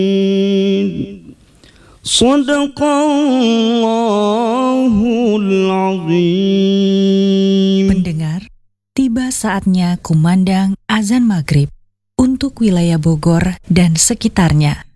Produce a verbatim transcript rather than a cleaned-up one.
Shadaqallahul azim. Pendengar, tiba saatnya kumandang azan maghrib untuk wilayah Bogor dan sekitarnya.